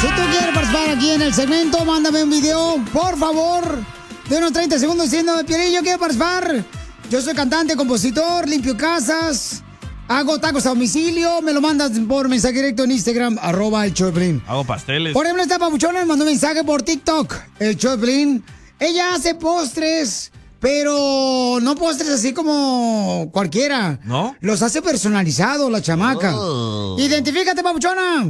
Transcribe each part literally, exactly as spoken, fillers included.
Si tú quieres participar aquí en el segmento, mándame un video, por favor, de unos treinta segundos diciendo, Piolín, yo quiero participar. Yo soy cantante, compositor, limpio casas, hago tacos a domicilio, me lo mandas por mensaje directo en Instagram, arroba el show de Piolín. Hago pasteles. Por ejemplo, esta papuchona me mandó un mensaje por TikTok, el show de Piolín. Ella hace postres, pero no postres así como cualquiera. ¿No? Los hace personalizados, la chamaca. Oh. Identifícate, papuchona.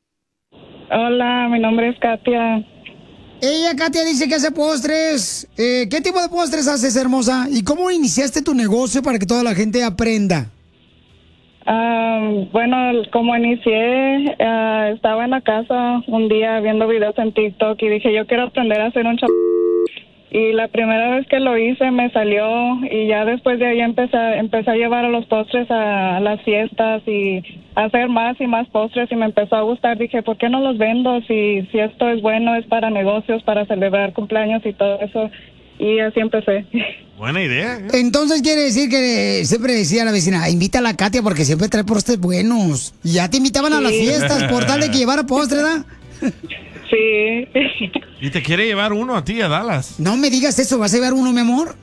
Hola, mi nombre es Katia. Ella, Katia, dice que hace postres. Eh, ¿Qué tipo de postres haces, hermosa? ¿Y cómo iniciaste tu negocio para que toda la gente aprenda? Um, bueno, como inicié, uh, estaba en la casa un día viendo videos en TikTok y dije, yo quiero aprender a hacer un chap... Y la primera vez que lo hice me salió y ya después de ahí empecé, empecé a llevar a los postres a las fiestas y hacer más y más postres y me empezó a gustar. Dije, ¿por qué no los vendo? Si, si esto es bueno, es para negocios, para celebrar cumpleaños y todo eso. Y así empecé. Buena idea. ¿eh? Entonces quiere decir que siempre decía la vecina, invita a la Katia porque siempre trae postres buenos. Y ya te invitaban Sí. a las fiestas por tal de que llevara postres, ¿verdad? Sí. ¿Y te quiere llevar uno a ti, a Dallas? No me digas eso, ¿vas a llevar uno, mi amor?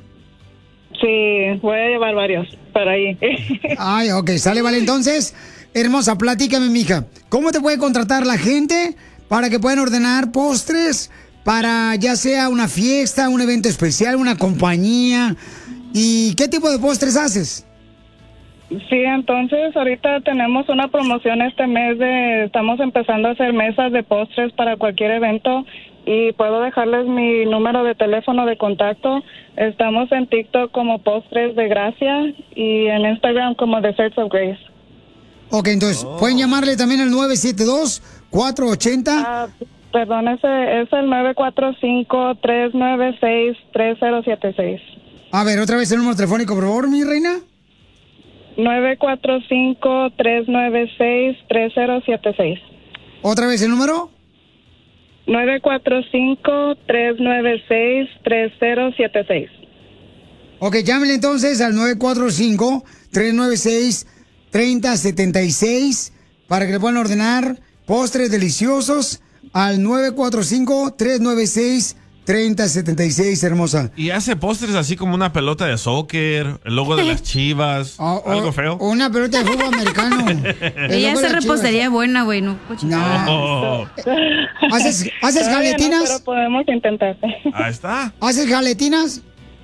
Sí, voy a llevar varios para ahí. Ay, ok, sale, vale. Entonces, hermosa, platícame, mija. ¿Cómo te puede contratar la gente para que puedan ordenar postres para ya sea una fiesta, un evento especial, una compañía? ¿Y qué tipo de postres haces? Sí, entonces ahorita tenemos una promoción este mes de, estamos empezando a hacer mesas de postres para cualquier evento y puedo dejarles mi número de teléfono de contacto. Estamos en TikTok como Postres de Gracia y en Instagram como Desserts of Grace. Ok, entonces, Oh. pueden llamarle también al nueve siete dos, cuatro ocho cero. Ah, perdón, ese es el nueve cuatro cinco, tres nueve seis, tres cero siete seis. A ver, otra vez el número telefónico, por favor, mi reina. nueve cuatro cinco, tres nueve seis, tres cero siete seis. Otra vez el número. nueve cuatro cinco, tres nueve seis, tres cero siete seis. Ok, llámenle entonces al nueve cuatro cinco, tres nueve seis, tres cero siete seis para que le puedan ordenar postres deliciosos al nueve cuatro cinco, tres nueve seis, tres cero siete seis, hermosa. Y hace postres así como una pelota de soccer, el logo de las Chivas, O- o- algo feo. Una pelota de fútbol americano. Ella hace repostería buena, güey, no cochina. Oh, ¿Haces, haces Todavía no, jaletinas? pero podemos intentar. ahí está. ¿Haces jaletinas?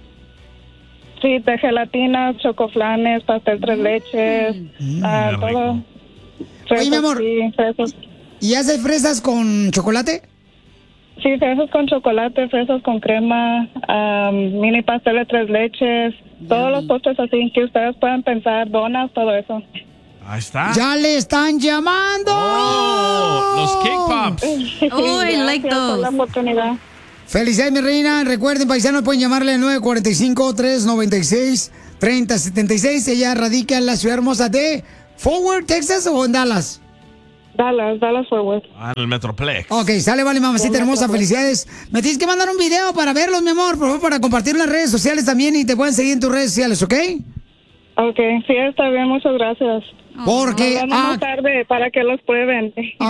Sí, de gelatinas, chocoflanes, pastel tres leches, ah, qué rico. todo. Oye, mi amor. Sí, fresas. ¿Y haces fresas con chocolate? Sí, fresas con chocolate, fresas con crema, am, mini pastel de tres leches, todos los postres así que ustedes puedan pensar, donas, todo eso. Ahí está. ¡Ya le están llamando! Oh, los cake pops. Oh, I like Gracias por la those. oportunidad. Felicidades, mi reina. Recuerden, paisanos, pueden llamarle al nueve cuatro cinco, tres nueve seis, tres cero siete seis. Ella radica en la ciudad hermosa de Fort Worth, Texas, o en Dallas. Dallas, Dallas Forward. Ah, en el Metroplex. Ok, sale, vale, mamacita Hola, hermosa, papá. felicidades. Me tienes que mandar un video para verlos, mi amor, por favor, para compartirlo en las redes sociales también y te pueden seguir en tus redes sociales, ¿ok? Ok, sí, está bien, muchas gracias. Porque... Nos vemos ah, más tarde para que los prueben.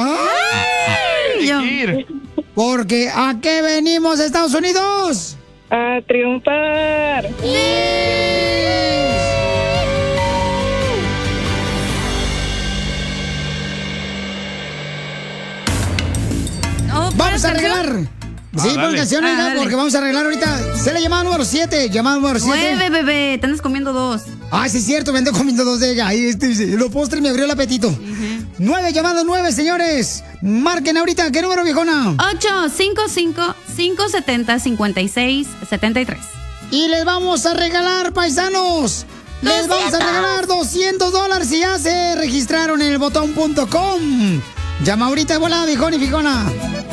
¡ay! Yo- Ir. Porque ¿a qué venimos, Estados Unidos? A triunfar. Oh, Vamos a ¿canción? arreglar. Sí, Ah, por dale. canción, Ah, oiga, dale. porque vamos a arreglar ahorita. Se le llamada número siete, llamada número siete. Nueve, bebé, te andas comiendo dos. Ah, sí es cierto, me ando comiendo dos de ella. Ahí este, dice, los postres me abrió el apetito. Nueve, llamada nueve, señores. Marquen ahorita, ¿qué número, viejona? ocho cinco cinco, cinco siete cero, cinco seis siete tres. Y les vamos a regalar, paisanos. Les vamos a regalar doscientos dólares si ya se registraron en el botón punto com. Llama ahorita de volada, viejón y fijona.